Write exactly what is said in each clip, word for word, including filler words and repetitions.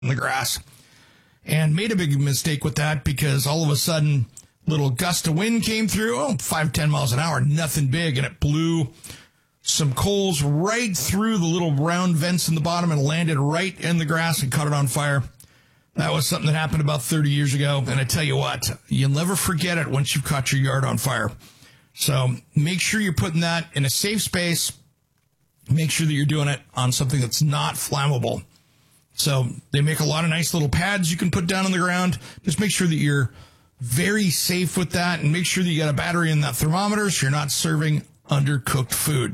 in the grass. And made a big mistake with that because all of a sudden, little gust of wind came through, oh, five, ten miles an hour, nothing big, and it blew some coals right through the little round vents in the bottom and landed right in the grass and caught it on fire. That was something that happened about thirty years ago, and I tell you what, you'll never forget it once you've caught your yard on fire. So make sure you're putting that in a safe space. Make sure that you're doing it on something that's not flammable. So they make a lot of nice little pads you can put down on the ground. Just make sure that you're very safe with that, and make sure that you got a battery in that thermometer so you're not serving undercooked food.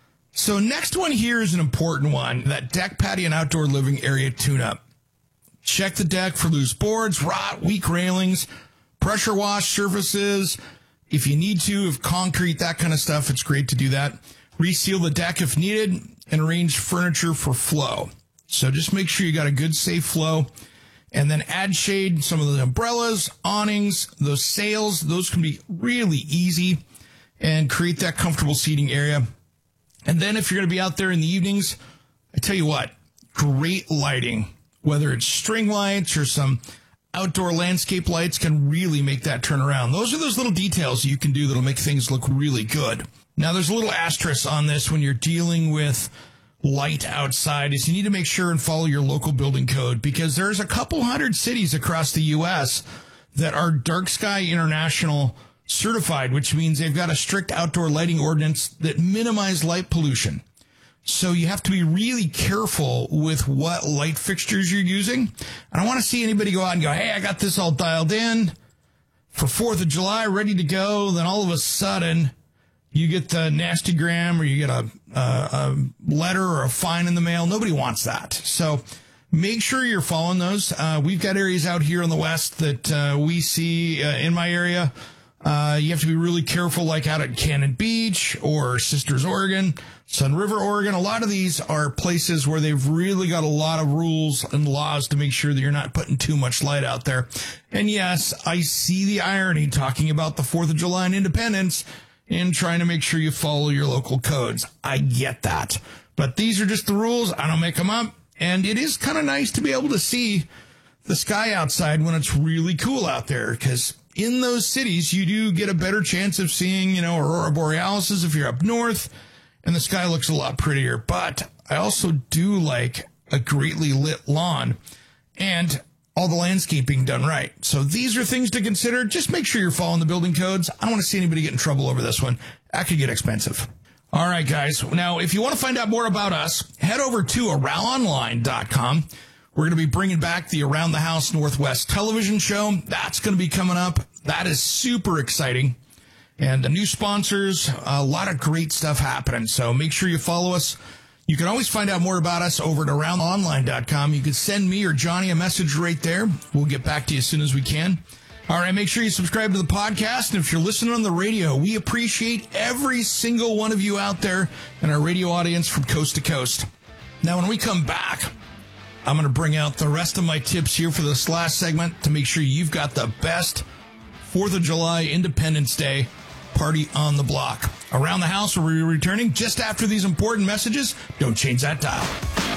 So next one here is an important one, that deck, patio, and outdoor living area tune-up. Check the deck for loose boards, rot, weak railings, pressure wash surfaces. If you need to, if concrete, that kind of stuff, it's great to do that. Reseal the deck if needed, and arrange furniture for flow. So just make sure you got a good, safe flow. And then add shade, some of the umbrellas, awnings, those sails, those can be really easy, and create that comfortable seating area. And then if you're going to be out there in the evenings, I tell you what, great lighting, whether it's string lights or some outdoor landscape lights, can really make that turn around. Those are those little details you can do that'll make things look really good. Now, there's a little asterisk on this when you're dealing with light outside, is you need to make sure and follow your local building code, because there's a couple hundred cities across the U S that are Dark Sky International certified, which means they've got a strict outdoor lighting ordinance that minimize light pollution. So you have to be really careful with what light fixtures you're using. I don't want to see anybody go out and go, hey, I got this all dialed in for fourth of July, ready to go. Then all of a sudden you get the nasty gram, or you get a, a, a letter or a fine in the mail. Nobody wants that. So make sure you're following those. Uh, we've got areas out here in the West that uh, we see uh, in my area. Uh, you have to be really careful, like out at Cannon Beach or Sisters, Oregon, Sun River, Oregon. A lot of these are places where they've really got a lot of rules and laws to make sure that you're not putting too much light out there. And yes, I see the irony talking about the fourth of July and Independence and trying to make sure you follow your local codes. I get that. But these are just the rules. I don't make them up. And it is kind of nice to be able to see the sky outside when it's really cool out there, because in those cities, you do get a better chance of seeing, you know, aurora borealis if you're up north, and the sky looks a lot prettier. But I also do like a greatly lit lawn and all the landscaping done right. So these are things to consider. Just make sure you're following the building codes. I don't want to see anybody get in trouble over this one. That could get expensive. All right, guys. Now, if you want to find out more about us, head over to around online dot com. We're going to be bringing back the Around the House Northwest television show. That's going to be coming up. That is super exciting. And the new sponsors, a lot of great stuff happening. So make sure you follow us. You can always find out more about us over at around online dot com. You can send me or Johnny a message right there. We'll get back to you as soon as we can. All right, make sure you subscribe to the podcast. And if you're listening on the radio, we appreciate every single one of you out there in our radio audience from coast to coast. Now, when we come back, I'm going to bring out the rest of my tips here for this last segment to make sure you've got the best fourth of July Independence Day party on the block. Around the House will be returning just after these important messages. Don't change that dial.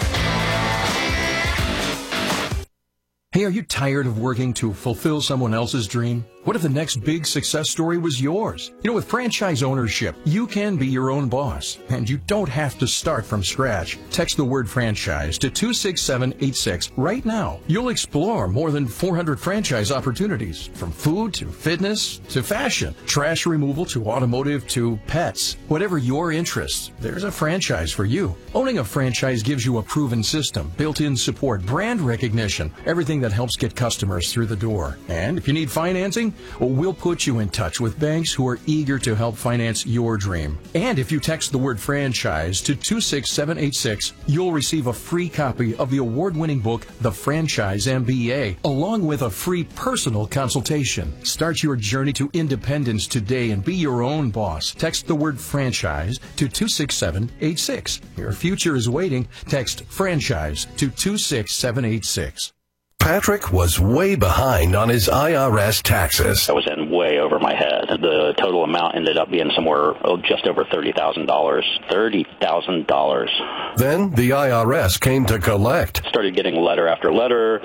Hey, are you tired of working to fulfill someone else's dream? What if the next big success story was yours? You know, with franchise ownership, you can be your own boss, and you don't have to start from scratch. Text the word franchise to two six seven eight six right now. You'll explore more than four hundred franchise opportunities, from food to fitness to fashion, trash removal to automotive to pets. Whatever your interests, there's a franchise for you. Owning a franchise gives you a proven system, built-in support, brand recognition, everything that helps get customers through the door. And if you need financing, well, we'll put you in touch with banks who are eager to help finance your dream. And if you text the word franchise to two six seven eight six, you'll receive a free copy of the award-winning book, The Franchise M B A, along with a free personal consultation. Start your journey to independence today and be your own boss. Text the word franchise to two six seven eight six. Your future is waiting. Text franchise to two six seven eight six. Patrick was way behind on his I R S taxes. I was in way over my head. The total amount ended up being somewhere oh, just over thirty thousand dollars. thirty thousand dollars. Then the I R S came to collect. Started getting letter after letter.